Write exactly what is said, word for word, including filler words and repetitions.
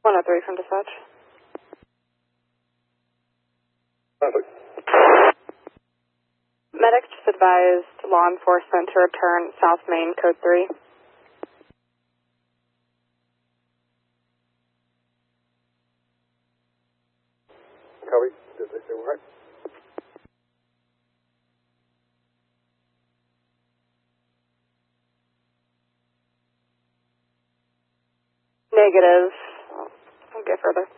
one oh three from dispatch. Perfect. Medics just advised law enforcement to return South Main, code three. Copy. Did they say what? Negative. I'll get further.